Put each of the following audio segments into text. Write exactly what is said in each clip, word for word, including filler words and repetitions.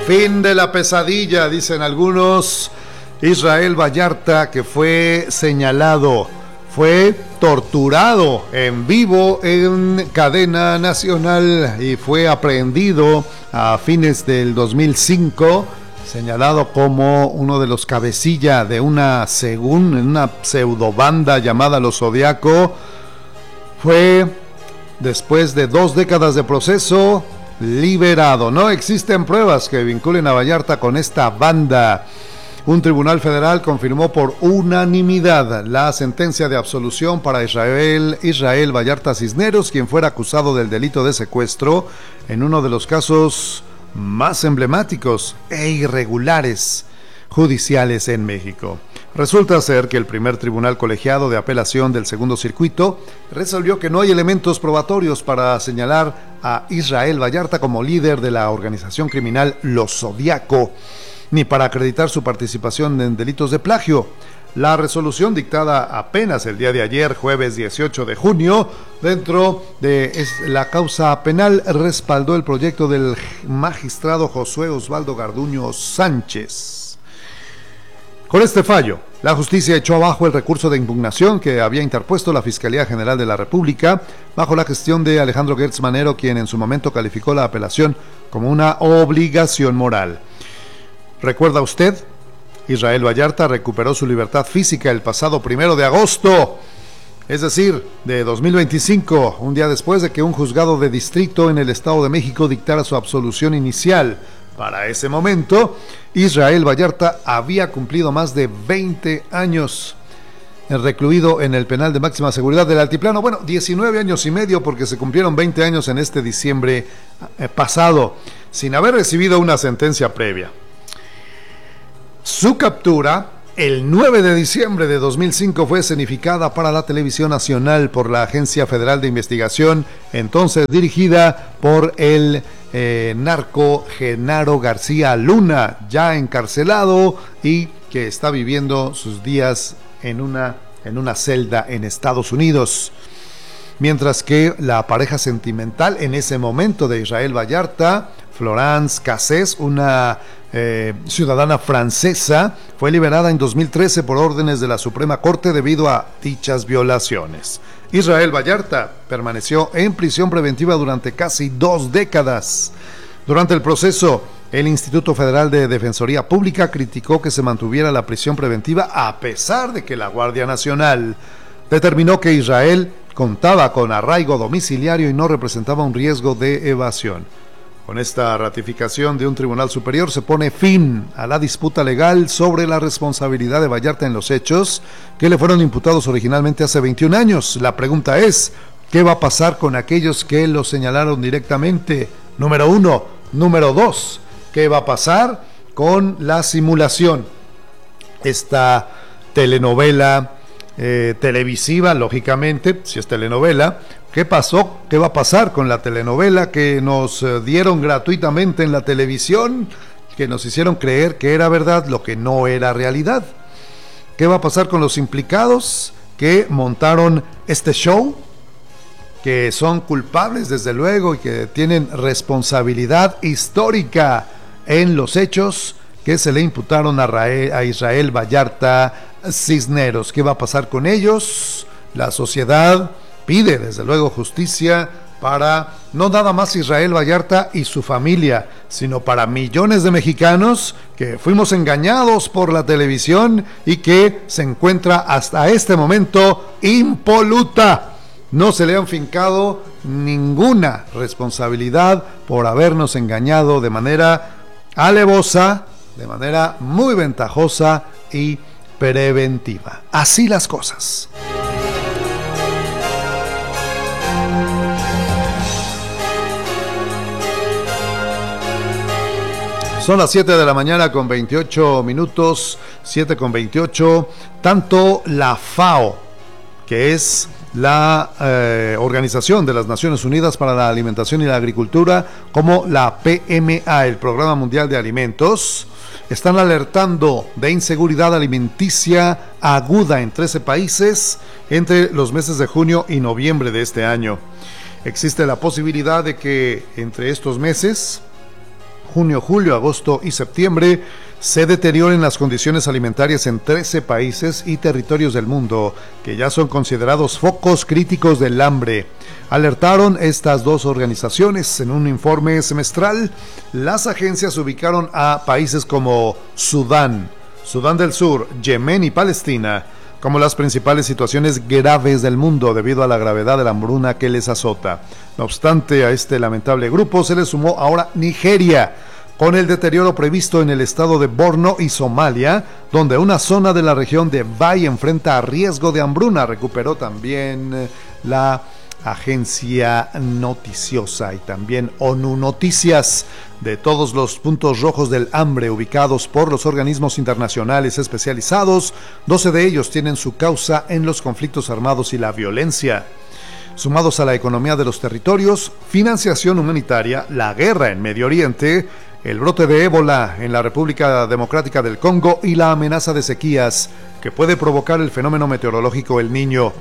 Fin de la pesadilla, dicen algunos. Israel Vallarta, que fue señalado, fue torturado en vivo en cadena nacional y fue aprehendido a fines del dos mil cinco, señalado como uno de los cabecillas de una, según, una pseudobanda llamada Los Zodiaco. Fue, después de dos décadas de proceso, liberado. No existen pruebas que vinculen a Vallarta con esta banda. Un tribunal federal confirmó por unanimidad la sentencia de absolución para Israel, Israel Vallarta Cisneros, quien fuera acusado del delito de secuestro en uno de los casos más emblemáticos e irregulares judiciales en México. Resulta ser que el primer tribunal colegiado de apelación del segundo circuito resolvió que no hay elementos probatorios para señalar a Israel Vallarta como líder de la organización criminal Los Zodiaco, ni para acreditar su participación en delitos de plagio. La resolución dictada apenas el día de ayer, jueves dieciocho de junio, dentro de la causa penal, respaldó el proyecto del magistrado Josué Osvaldo Garduño Sánchez. Con este fallo, la justicia echó abajo el recurso de impugnación que había interpuesto la Fiscalía General de la República bajo la gestión de Alejandro Gertz Manero, quien en su momento calificó la apelación como una obligación moral. ¿Recuerda usted? Israel Vallarta recuperó su libertad física el pasado primero de agosto, es decir, de dos mil veinticinco, un día después de que un juzgado de distrito en el Estado de México dictara su absolución inicial. Para ese momento, Israel Vallarta había cumplido más de veinte años recluido en el penal de máxima seguridad del Altiplano. Bueno, diecinueve años y medio, porque se cumplieron veinte años en este diciembre pasado, sin haber recibido una sentencia previa. Su captura, el nueve de diciembre de dos mil cinco, fue escenificada para la televisión nacional por la Agencia Federal de Investigación, entonces dirigida por el eh, narco Genaro García Luna, ya encarcelado y que está viviendo sus días en una, en una celda en Estados Unidos. Mientras que la pareja sentimental en ese momento de Israel Vallarta, Florence Cassés, una eh, ciudadana francesa, fue liberada en dos mil trece por órdenes de la Suprema Corte debido a dichas violaciones. Israel Vallarta permaneció en prisión preventiva durante casi dos décadas. Durante el proceso, el Instituto Federal de Defensoría Pública criticó que se mantuviera la prisión preventiva a pesar de que la Guardia Nacional determinó que Israel contaba con arraigo domiciliario y no representaba un riesgo de evasión. Con esta ratificación de un tribunal superior se pone fin a la disputa legal sobre la responsabilidad de Vallarta en los hechos que le fueron imputados originalmente hace veintiún años. La pregunta es, ¿qué va a pasar con aquellos que lo señalaron directamente? Número uno. Número dos, ¿qué va a pasar con la simulación? Esta telenovela eh, televisiva, lógicamente, si es telenovela, ¿qué pasó? ¿Qué va a pasar con la telenovela que nos eh, dieron gratuitamente en la televisión, que nos hicieron creer que era verdad lo que no era realidad? ¿Qué va a pasar con los implicados que montaron este show, que son culpables desde luego y que tienen responsabilidad histórica en los hechos que se le imputaron a, Rae, a Israel Vallarta Cisneros? ¿Qué va a pasar con ellos? La sociedad pide desde luego justicia para no nada más Israel Vallarta y su familia, sino para millones de mexicanos que fuimos engañados por la televisión y que se encuentra hasta este momento impoluta. No se le han fincado ninguna responsabilidad por habernos engañado de manera alevosa, de manera muy ventajosa y preventiva. Así las cosas. Son las siete de la mañana con veintiocho minutos, siete con veintiocho. Tanto la FAO, que es la eh, Organización de las Naciones Unidas para la Alimentación y la Agricultura, como la P M A, el Programa Mundial de Alimentos, están alertando de inseguridad alimenticia aguda en trece países entre los meses de junio y noviembre de este año. Existe la posibilidad de que entre estos meses, junio, julio, agosto y septiembre, se deterioren las condiciones alimentarias en trece países y territorios del mundo, que ya son considerados focos críticos del hambre. Alertaron estas dos organizaciones en un informe semestral. Las agencias ubicaron a países como Sudán, Sudán del Sur, Yemen y Palestina como las principales situaciones graves del mundo debido a la gravedad de la hambruna que les azota. No obstante, a este lamentable grupo se le sumó ahora Nigeria, con el deterioro previsto en el estado de Borno y Somalia, donde una zona de la región de Vai enfrenta a riesgo de hambruna. Recuperó también la agencia noticiosa y también ONU Noticias de todos los puntos rojos del hambre ubicados por los organismos internacionales especializados. doce de ellos tienen su causa en los conflictos armados y la violencia. Sumados a la economía de los territorios, financiación humanitaria, la guerra en Medio Oriente, el brote de ébola en la República Democrática del Congo y la amenaza de sequías que puede provocar el fenómeno meteorológico El Niño.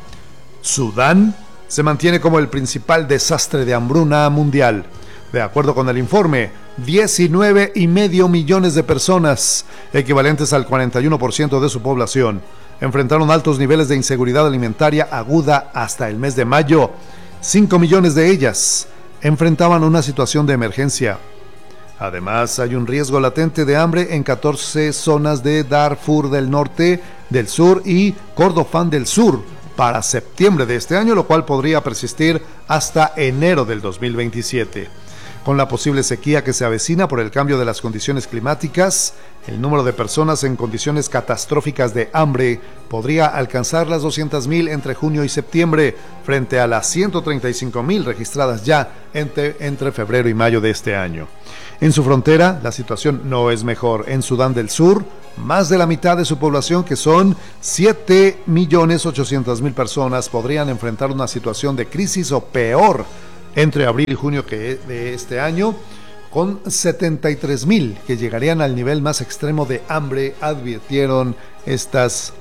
Sudán se mantiene como el principal desastre de hambruna mundial. De acuerdo con el informe, diecinueve y medio millones de personas, equivalentes al cuarenta y uno por ciento de su población, enfrentaron altos niveles de inseguridad alimentaria aguda hasta el mes de mayo. cinco millones de ellas enfrentaban una situación de emergencia. Además, hay un riesgo latente de hambre en catorce zonas de Darfur del norte, del sur y Kordofán del sur para septiembre de este año, lo cual podría persistir hasta enero del dos mil veintisiete. Con la posible sequía que se avecina por el cambio de las condiciones climáticas, el número de personas en condiciones catastróficas de hambre podría alcanzar las doscientas mil entre junio y septiembre, frente a las ciento treinta y cinco mil registradas ya entre, entre febrero y mayo de este año. En su frontera, la situación no es mejor. En Sudán del Sur, más de la mitad de su población, que son siete millones ochocientas mil personas, podrían enfrentar una situación de crisis o peor entre abril y junio que de este año, con setenta y tres mil que llegarían al nivel más extremo de hambre, advirtieron estas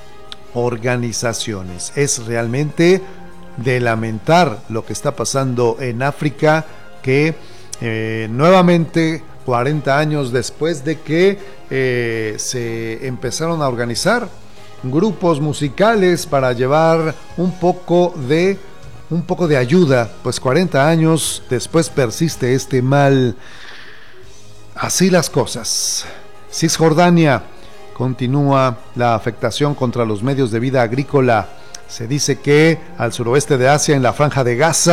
organizaciones. Es realmente de lamentar lo que está pasando en África, que eh, nuevamente cuarenta años después de que eh, se empezaron a organizar grupos musicales para llevar un poco de un poco de ayuda, pues cuarenta años después persiste este mal. Así las cosas. Cisjordania, continúa la afectación contra los medios de vida agrícola. Se dice que al suroeste de Asia, en la Franja de Gaza,